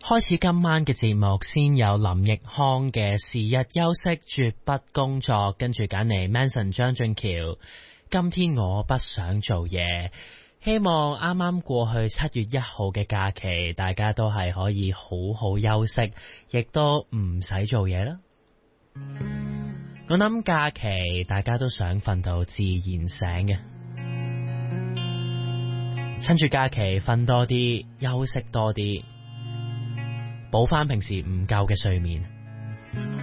開始今晚嘅節目，先有林奕匡嘅是日休息絕不工作，跟住揀嚟 Manson 張俊橋今天我不想做嘢。希望啱啱過去7月1號嘅假期，大家都係可以好好休息，亦都唔使做嘢啦。我諗假期大家都想瞓到自然醒嘅，趁住假期瞓多啲，休息多啲，補返平時唔夠嘅睡眠。